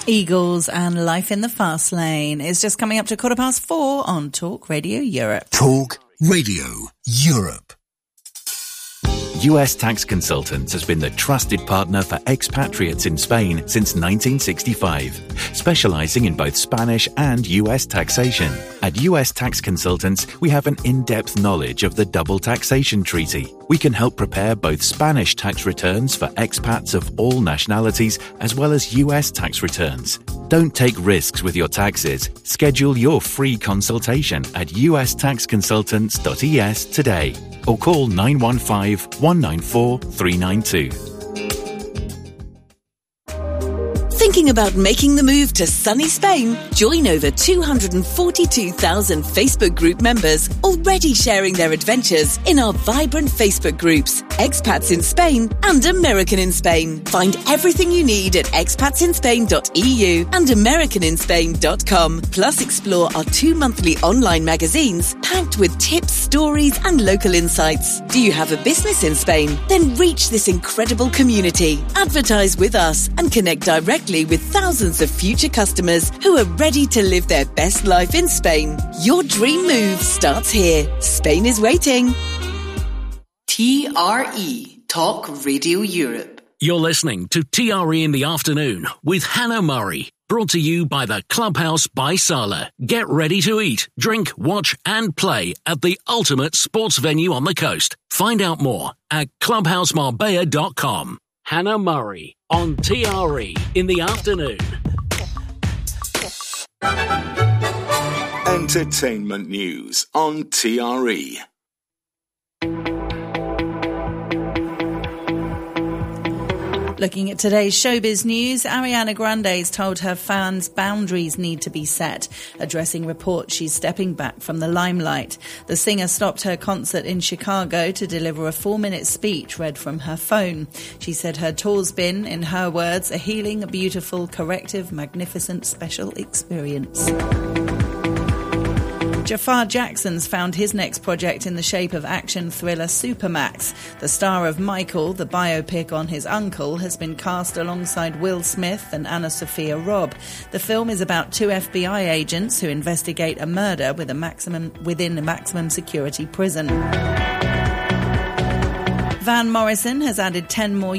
Eagles and Life in the Fast Lane is just coming up to 4:15 on Talk Radio Europe. Talk Radio Europe. US Tax Consultants has been the trusted partner for expatriates in Spain since 1965, specializing in both Spanish and US taxation. At US Tax Consultants, we have an in-depth knowledge of the double taxation treaty. We can help prepare both Spanish tax returns for expats of all nationalities as well as US tax returns. Don't take risks with your taxes. Schedule your free consultation at ustaxconsultants.es today or call 915-194-392. Thinking about making the move to sunny Spain? Join over 242,000 Facebook group members already sharing their adventures in our vibrant Facebook groups, Expats in Spain and American in Spain. Find everything you need at expatsinspain.eu and americaninspain.com. Plus explore our 2 monthly online magazines packed with tips, stories and local insights. Do you have a business in Spain? Then reach this incredible community. Advertise with us and connect directly with thousands of future customers who are ready to live their best life in Spain. Your dream move starts here. Spain is waiting. TRE, Talk Radio Europe. You're listening to TRE in the Afternoon with Hannah Murray. Brought to you by the Clubhouse by Sala. Get ready to eat, drink, watch and play at the ultimate sports venue on the coast. Find out more at clubhousemarbella.com. Hannah Murray on TRE in the Afternoon. Entertainment news on TRE. Looking at today's showbiz news, Ariana Grande's told her fans boundaries need to be set, addressing reports she's stepping back from the limelight. The singer stopped her concert in Chicago to deliver a 4-minute speech read from her phone. She said her tour's been, in her words, a healing, beautiful, corrective, magnificent, special experience. Jafar Jackson's found his next project in the shape of action thriller Supermax. The star of Michael, the biopic on his uncle, has been cast alongside Will Smith and Anna Sophia Robb. The film is about 2 FBI agents who investigate a murder within a maximum security prison. Van Morrison has added 10 more